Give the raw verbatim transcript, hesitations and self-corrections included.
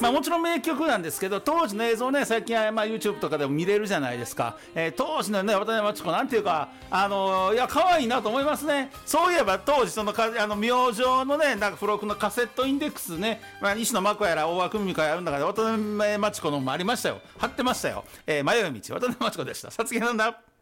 まあ、もちろん名曲なんですけど、当時の映像ね、最近はまあ YouTube とかでも見れるじゃないですか。えー、当時のね、渡辺真知子なんていうか、あのー、いや可愛いなと思いますね。そういえば当時そのかあの明星のね、なんか付録のカセットインデックスね、まあ、西野真子やら大和久美子やるんだから渡辺真知子のもありましたよ。貼ってましたよ。えー、迷い道渡辺真知子でした。さつきなんだ。